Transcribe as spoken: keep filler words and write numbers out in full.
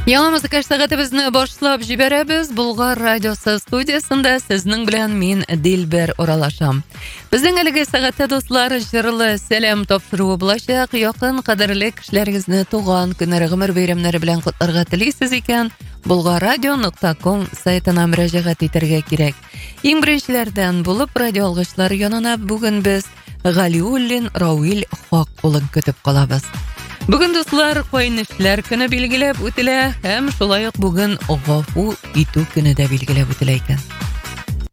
Яңа музыка сәгатебезне башлап җибәрәбез. Болгар радиосы студиясында сезнең белән мин Дилбер Оралашам. Безнең әлеге сәгатьтә дуслар җырлы сәлам тапшыруы булачак. Якын кадерле кешеләрегезне туган көннәре, гомер бәйрәмнәре белән котларга телисез икән, булгаррадио нокта ком сайтына мөрәҗәгать итәргә кирәк. Иң беренчеләрдән булып радио алгычлары янына бүген без Галиуллин Рауил Хак улын көтеп калабыз. Бүген дуслар кайнышлар көне билгеләп үтелә һәм шулай ук бүген гафу итү көне дә билгеләп үтелә икән.